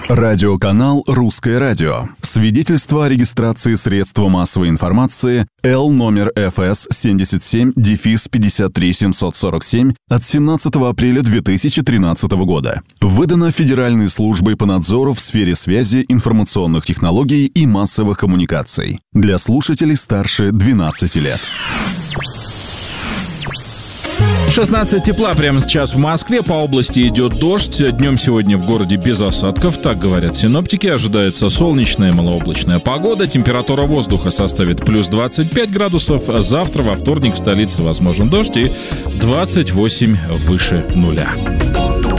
Радиоканал «Русское радио». Свидетельство о регистрации средства массовой информации Л номер ФС 77-53747 от 17 апреля 2013 года. Выдано Федеральной службой по надзору в сфере связи, информационных технологий и массовых коммуникаций. Для слушателей старше 12 лет. 16 тепла прямо сейчас в Москве. По области идет дождь. Днем сегодня в городе без осадков, так говорят синоптики. Ожидается солнечная малооблачная погода. Температура воздуха составит плюс 25 градусов. Завтра, во вторник, в столице возможен дождь и 28 выше нуля.